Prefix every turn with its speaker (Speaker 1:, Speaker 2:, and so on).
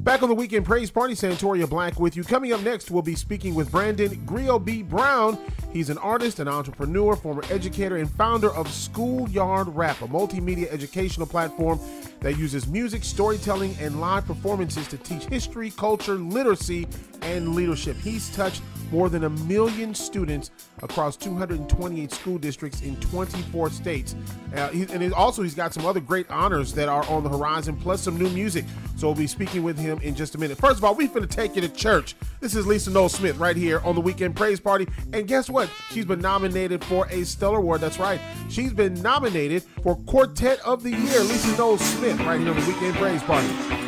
Speaker 1: Back on the Weekend Praise Party, Santoria Black with you. Coming up next, we'll be speaking with Brandon Griot B. Brown. He's an artist, an entrepreneur, former educator, and founder of Schoolyard Rap, a multimedia educational platform that uses music, storytelling, and live performances to teach history, culture, literacy, and leadership. He's touched more than 1 million students across 228 school districts in 24 states. He's got some other great honors that are on the horizon, plus some new music. So we'll be speaking with him in just a minute. First of all, we're finna take you to church. This is Lisa Noel Smith right here on the Weekend Praise Party. And guess what? She's been nominated for a Stellar Award. That's right. She's been nominated for Quartet of the Year. Lisa Noel Smith right here on the Weekend Praise Party.